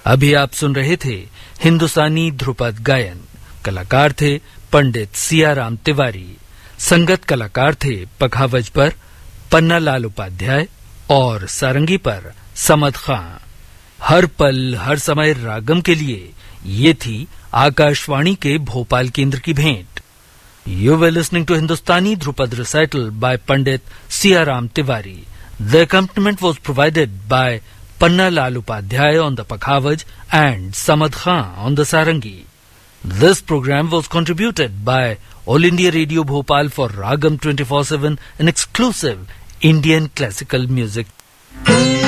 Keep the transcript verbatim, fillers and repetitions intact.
अभी आप सुन रहे थे हिंदुस्तानी ध्रुपद गायन। कलाकार थे पंडित सियाराम तिवारी। संगत कलाकार थे पखावज पर पन्ना लाल उपाध्याय और सारंगी पर समद खां। हर पल हर समय रागम के लिए ये थी आकाशवाणी के भोपाल केंद्र की भेंट। You were listening to Hindustani Dhrupad recital bye Pandit Siyaram Tiwari. The accompaniment was provided by Panna Lal Upadhyay on the Pakhavaj and Samad Khan on the Sarangi. This program was contributed by All India Radio Bhopal for Ragam twenty-four seven, an exclusive Indian classical music.